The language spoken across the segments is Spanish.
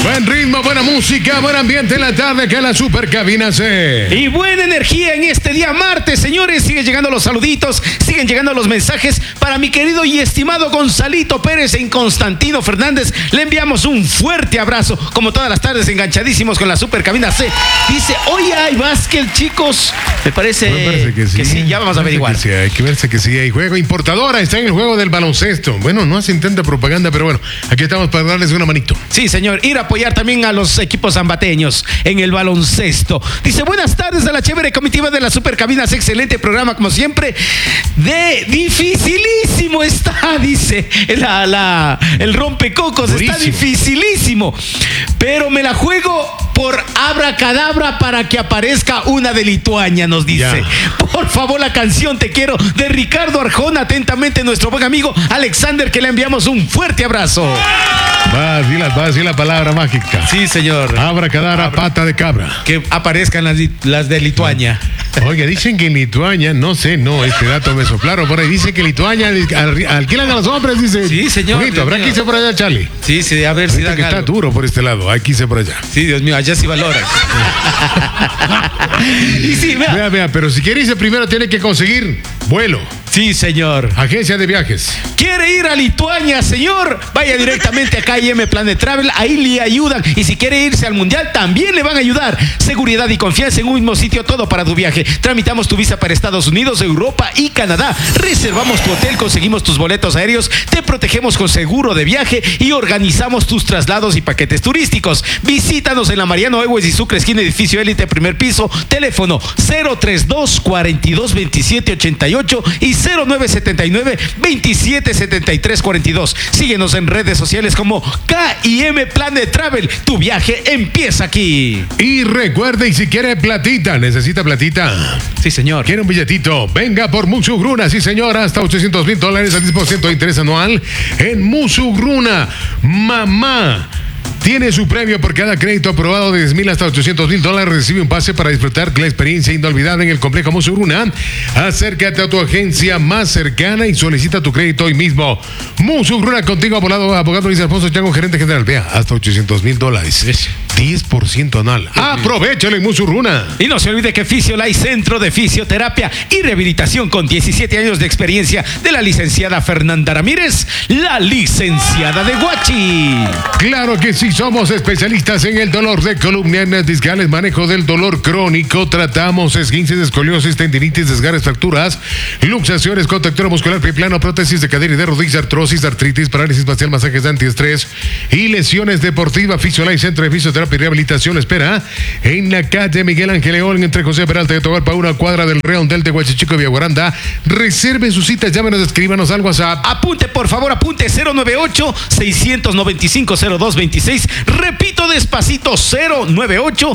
Buen ritmo, buena música, buen ambiente en la tarde que la Super Cabina C. Y buena energía en este día martes, señores. Siguen llegando los saluditos, siguen llegando los mensajes para mi querido y estimado Gonzalito Pérez en Constantino Fernández. Le enviamos un fuerte abrazo, como todas las tardes, enganchadísimos con la Super Cabina C. Dice, hoy hay básquet, chicos. Me parece que sí, ya vamos a averiguar. Sí, hay que verse que sí hay juego. Importadora está en el juego del baloncesto. Bueno, no hacen tanta propaganda, pero bueno, aquí estamos para darles una manito. Sí, señor, ir a apoyar también a los equipos zambateños en el baloncesto. Dice, buenas tardes a la chévere comitiva de la Super Cabina, excelente programa como siempre. Dificilísimo está, dice el rompecocos. Durísimo. Está dificilísimo, pero me la juego por abracadabra para que aparezca una de Lituania, nos dice. Ya. Por favor, la canción Te Quiero de Ricardo Arjona. Atentamente nuestro buen amigo Alexander, que le enviamos un fuerte abrazo. Va a decir la palabra mágica. Sí, señor. Abracadabra, pata de cabra. Que aparezcan las de Lituania. Oiga, dicen que en Lituania, no sé, este dato me soplaron por ahí. Dice que en Lituania alquilan a los hombres, dice. Sí, señor. Bonito, habrá que irse por allá, Charlie. Sí, a ver si dan que algo. Está duro por este lado, hay que irse por allá. Sí, Dios mío, allá sí valoran. Y sí, vea, pero si quiere irse primero tiene que conseguir vuelo. Sí, señor. Agencia de viajes. ¿Quiere ir a Lituania, señor? Vaya directamente a KM Planet Travel, ahí le ayudan. Y si quiere irse al Mundial, también le van a ayudar. Seguridad y confianza en un mismo sitio, todo para tu viaje. Tramitamos tu visa para Estados Unidos, Europa y Canadá. Reservamos tu hotel, conseguimos tus boletos aéreos, te protegemos con seguro de viaje y organizamos tus traslados y paquetes turísticos. Visítanos en la Mariano Egues y Sucre, esquina edificio Élite, primer piso. Teléfono 032 42 27 88 y 0979 27 73 42. Síguenos en redes sociales como KM Planet Travel. Tu viaje empieza aquí. Y recuerde, y si quiere platita, necesita platita. Sí, señor. ¿Quiere un billetito? Venga por Musugruna, sí, señor. Hasta $800,000 al 10% de interés anual en Musugruna. Mamá tiene su premio por cada crédito aprobado de $10,000 hasta $800,000. Recibe un pase para disfrutar la experiencia inolvidable en el complejo Musugruna. Acércate a tu agencia más cercana y solicita tu crédito hoy mismo. Musugruna, contigo, abogado Luis Alfonso Chango, gerente general. Vea, hasta $800,000. 10% anual. Aprovechale en Musugruna. Y no se olvide que Fisiolay, centro de fisioterapia y rehabilitación con 17 años de experiencia de la licenciada Fernanda Ramírez, la licenciada de Huachi. Claro que sí. Somos especialistas en el dolor de columna, hernias discales, manejo del dolor crónico. Tratamos esguinces, escoliosis, tendinitis, desgarres, fracturas, luxaciones, contractura muscular, pie plano, prótesis de cadera y de rodilla, artrosis, artritis, parálisis facial, masajes de antiestrés y lesiones deportivas. Fisiolay, centro de fisioterapia y rehabilitación, espera en la calle Miguel Ángel León, entre José Peralta de Tobalpa, una cuadra del Redondel de Huachichico y Villaguaranda. Reserve sus citas, llámenos, escríbanos al WhatsApp. Apunte, por favor, apunte 098 695 0226. Repito despacito, 098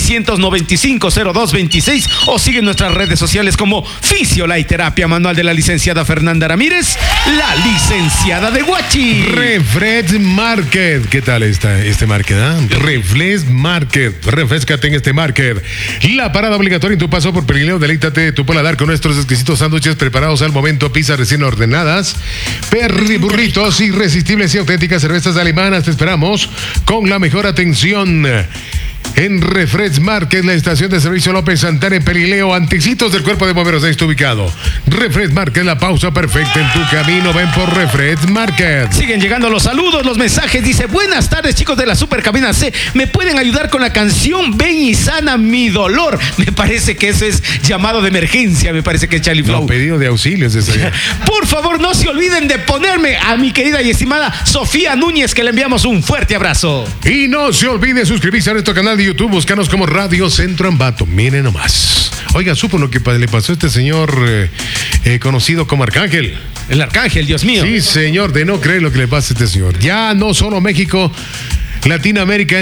695 0226, o sigue nuestras redes sociales como Fisiolay Terapia Manual de la licenciada Fernanda Ramírez, la licenciada de Huachi. Refresh Market. ¿Qué tal este market? Refresh Market. Refrescate en este market. La parada obligatoria en tu paso por Perileo. Deleítate de tu paladar con nuestros exquisitos sándwiches preparados al momento, pizzas recién ordenadas, burritos irresistibles y auténticas cervezas alemanas. Te esperamos con la mejor atención en Refresh Market, la estación de servicio López Santana en Perileo, antecitos del Cuerpo de Bomberos. Ahí está ubicado. Refresh Market, la pausa perfecta en tu camino. Ven por Refresh Market. Siguen llegando los saludos, los mensajes. Dice, buenas tardes, chicos de la Super Cabina C. ¿Me pueden ayudar con la canción Ven y sana mi dolor? Me parece que eso es llamado de emergencia. Me parece que es Charlie Flow. No, pedido de auxilio es ese. Por favor, no se olviden de ponerme a mi querida y estimada Sofía Núñez, que le enviamos un fuerte abrazo. Y no se olvide suscribirse a nuestro canal de YouTube, búscanos como Radio Centro Ambato. Miren nomás. Oiga, supo lo que le pasó a este señor conocido como Arcángel. El Arcángel, Dios mío. Sí, señor, de no creer lo que le pasa a este señor. Ya no solo México, Latinoamérica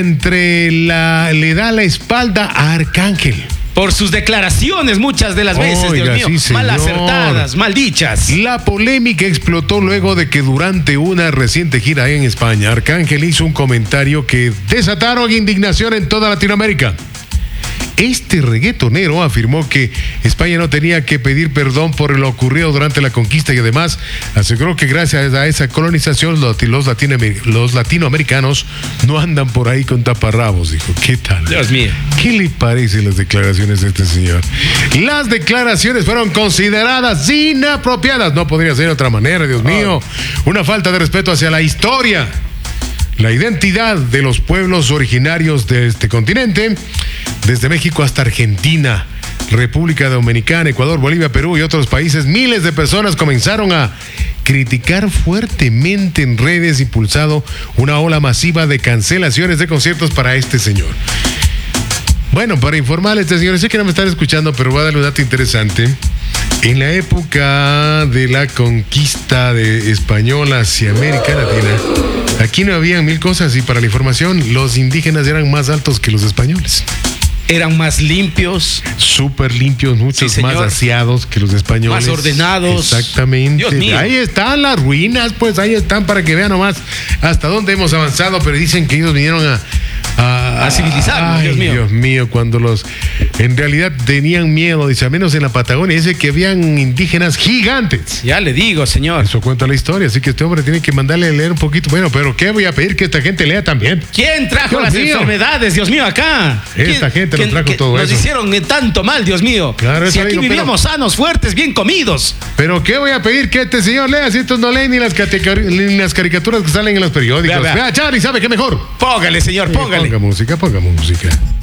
le da la espalda a Arcángel. Por sus declaraciones muchas de las veces, Oiga, Dios mío, sí, mal acertadas, mal dichas. La polémica explotó luego de que durante una reciente gira en España, Arcángel hizo un comentario que desataron indignación en toda Latinoamérica. Este reggaetonero afirmó que España no tenía que pedir perdón por lo ocurrido durante la conquista y además aseguró que gracias a esa colonización los latinoamericanos no andan por ahí con taparrabos. Dijo, ¿qué tal? Dios mío. ¿Qué le parecen las declaraciones de este señor? Las declaraciones fueron consideradas inapropiadas. No podría ser de otra manera, Dios mío. Una falta de respeto hacia la historia, la identidad de los pueblos originarios de este continente, desde México hasta Argentina, República Dominicana, Ecuador, Bolivia, Perú y otros países. Miles de personas comenzaron a criticar fuertemente en redes, impulsado una ola masiva de cancelaciones de conciertos para este señor. Bueno, para informarle a este señor, sé que no me están escuchando, pero voy a darle un dato interesante. En la época de la conquista española hacia América Latina, aquí no habían mil cosas y para la información, los indígenas eran más altos que los españoles. Eran más limpios. Súper limpios, muchos Sí, más aseados que los españoles. Más ordenados. Exactamente. Dios mío. Ahí están las ruinas, pues ahí están para que vean nomás hasta dónde hemos avanzado, pero dicen que ellos vinieron a civilizarnos, ay, Dios mío. Dios mío, cuando en realidad tenían miedo, dice, al menos en la Patagonia, dice que habían indígenas gigantes. Ya le digo, señor. Eso cuenta la historia, así que este hombre tiene que mandarle a leer un poquito. Bueno, pero ¿qué voy a pedir que esta gente lea también? ¿Quién trajo Dios las mío. enfermedades, Dios mío, acá? Esta gente nos trajo todo nos eso. Nos hicieron tanto mal, Dios mío. Claro, si eso aquí digo, vivíamos sanos, fuertes, bien comidos. Pero ¿qué voy a pedir que este señor lea si estos no leen ni las caricaturas que salen en los periódicos? Vea. Vea, Charlie, ¿sabe qué mejor? Póngale, señor, póngale. Ponga música.